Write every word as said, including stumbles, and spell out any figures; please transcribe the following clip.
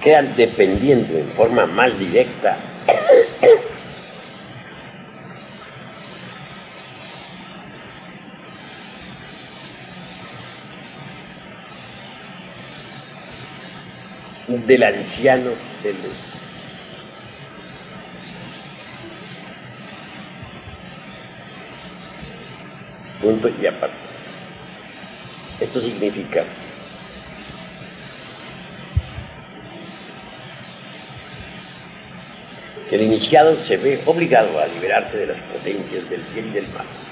quedan dependiendo en forma más directa del anciano del punto y aparte. Esto significa que el iniciado se ve obligado a liberarse de las potencias del bien y del mal.